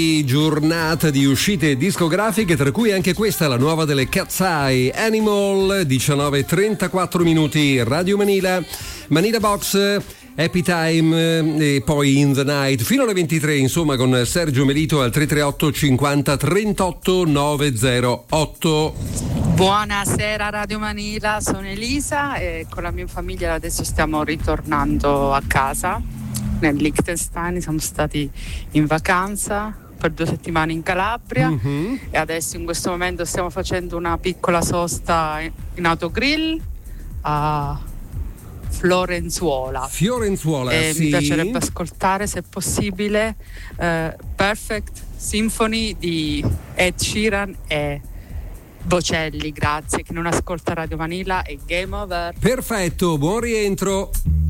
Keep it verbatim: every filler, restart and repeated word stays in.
Giornata di uscite discografiche, tra cui anche questa, la nuova delle Cat's Eye, Animal, diciannove e trentaquattro minuti, Radio Manila, Manila Box, Happy Time e poi In the Night fino alle ventitré, insomma, con Sergio Melito al tre tre otto cinquanta trentotto novecentotto. Buonasera Radio Manila, sono Elisa e con la mia famiglia adesso stiamo ritornando a casa nel Liechtenstein. Siamo stati in vacanza per due settimane in Calabria, mm-hmm. e adesso in questo momento stiamo facendo una piccola sosta in autogrill a Fiorenzuola. Fiorenzuola, e sì. Mi piacerebbe ascoltare, se possibile, uh, Perfect Symphony di Ed Sheeran e Bocelli. Grazie. Chi non ascolta Radio Manila è game over. Perfetto, buon rientro.